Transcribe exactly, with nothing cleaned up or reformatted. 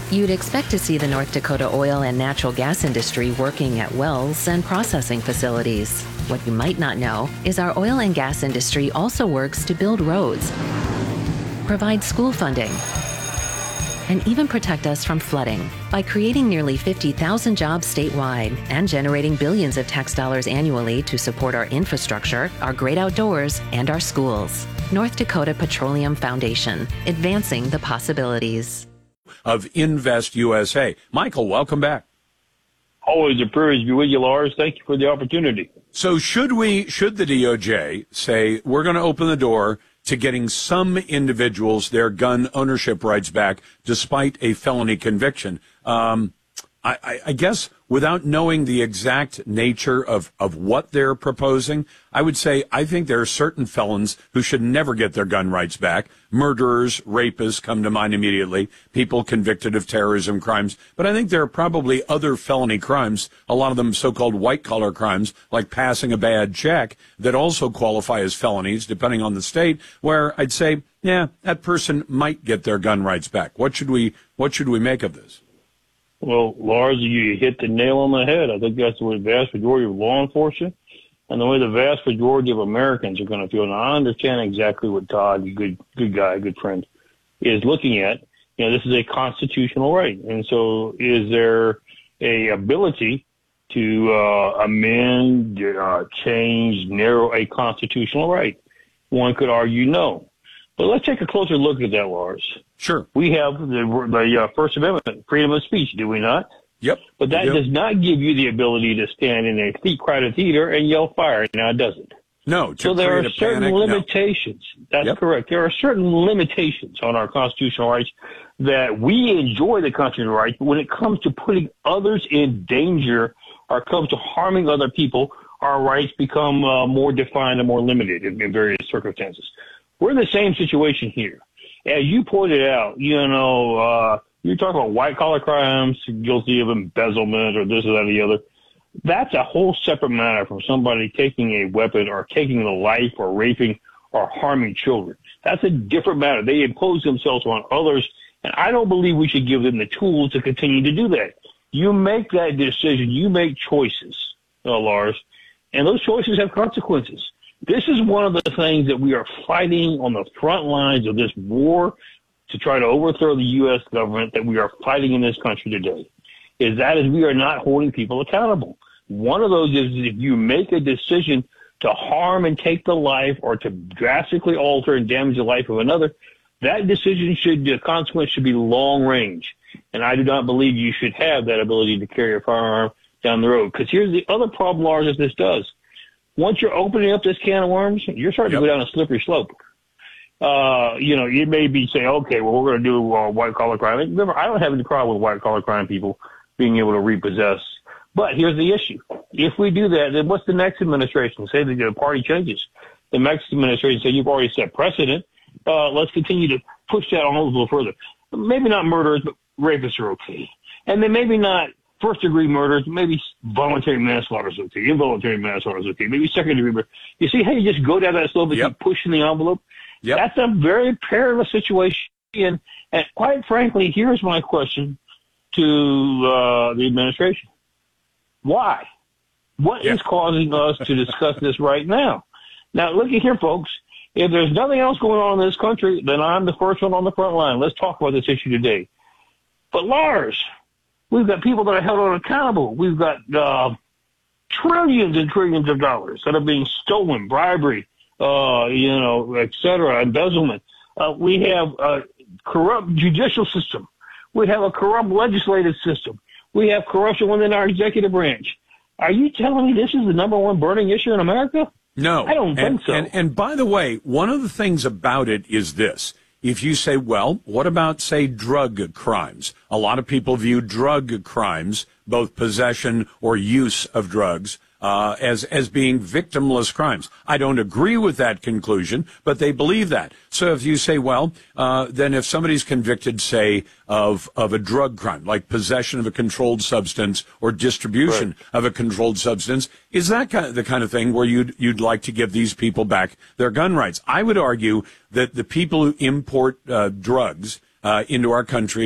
You'd expect to see the North Dakota oil and natural gas industry working at wells and processing facilities. What you might not know is our oil and gas industry also works to build roads, provide school funding, and even protect us from flooding by creating nearly fifty thousand jobs statewide and generating billions of tax dollars annually to support our infrastructure, our great outdoors, and our schools. North Dakota Petroleum Foundation, advancing the possibilities. Of Invest U S A. Michael, welcome back. Always a privilege to be with you, Lars. Thank you for the opportunity. So should we, should the D O J say, we're going to open the door to getting some individuals their gun ownership rights back despite a felony conviction? Um, I, I, I guess without knowing the exact nature of, of what they're proposing, I would say I think there are certain felons who should never get their gun rights back. Murderers, rapists come to mind immediately, people convicted of terrorism crimes. But I think there are probably other felony crimes, a lot of them so-called white-collar crimes, like passing a bad check, that also qualify as felonies, depending on the state, where I'd say, yeah, that person might get their gun rights back. What should we, what should we make of this? Well, Lars, you hit the nail on the head. I think that's the way the vast majority of law enforcement and the way the vast majority of Americans are going to feel. And I understand exactly what Todd, a good, good guy, good friend, is looking at. You know, this is a constitutional right. And so is there a ability to uh, amend, uh, change, narrow a constitutional right? One could argue no. But let's take a closer look at that, Lars. Sure. We have the, the uh, First Amendment, freedom of speech, do we not? Yep. But that does not give you the ability to stand in a crowded theater and yell fire. Now, it doesn't. No. So there are certain panic, limitations. No. That's yep. correct. There are certain limitations on our constitutional rights that we enjoy the constitutional rights, but when it comes to putting others in danger or comes to harming other people, our rights become uh, more defined and more limited in, in various circumstances. We're in the same situation here. As you pointed out, you know, uh, you're talking about white-collar crimes, guilty of embezzlement or this or that or the other. That's a whole separate matter from somebody taking a weapon or taking the life or raping or harming children. That's a different matter. They impose themselves on others, and I don't believe we should give them the tools to continue to do that. You make that decision. You make choices, uh, Lars, and those choices have consequences. This is one of the things that we are fighting on the front lines of this war to try to overthrow the U S government that we are fighting in this country today, is that is we are not holding people accountable. One of those is if you make a decision to harm and take the life or to drastically alter and damage the life of another, that decision should, the consequence should be long range. And I do not believe you should have that ability to carry a firearm down the road. Because here's the other problem, Lars, that this does. Once you're opening up this can of worms, you're starting yep. to go down a slippery slope. Uh, you know, you may be saying, okay, well, we're going to do uh, white-collar crime. Remember, I don't have any problem with white-collar crime people being able to repossess. But here's the issue. If we do that, then what's the next administration? Say the party changes. The next administration say, you've already set precedent. Uh, let's continue to push that on a little further. Maybe not murderers, but rapists are okay. And then maybe not first-degree murders, maybe voluntary manslaughter is okay, involuntary manslaughter is okay, maybe second-degree murder. You see how you just go down that slope and yep. keep pushing the envelope? Yep. That's a very perilous situation. And, and quite frankly, here's my question to uh, the administration. Why? What yep. is causing us to discuss this right now? Now, look at here, folks. If there's nothing else going on in this country, then I'm the first one on the front line. Let's talk about this issue today. But, Lars, we've got people that are held accountable. We've got uh, trillions and trillions of dollars that are being stolen, bribery, uh, you know, et cetera, embezzlement. Uh, we have a corrupt judicial system. We have a corrupt legislative system. We have corruption within our executive branch. Are you telling me this is the number one burning issue in America? No. I don't and, think so. And, and by the way, one of the things about it is this. If you say, well, what about, say, drug crimes? A lot of people view drug crimes, both possession or use of drugs, uh, as, as being victimless crimes. I don't agree with that conclusion, but they believe that. So if you say, well, uh, then if somebody's convicted, say, of, of a drug crime, like possession of a controlled substance or distribution right. of a controlled substance, is that kind of the kind of thing where you'd, you'd like to give these people back their gun rights? I would argue that the people who import, uh, drugs, uh, into our country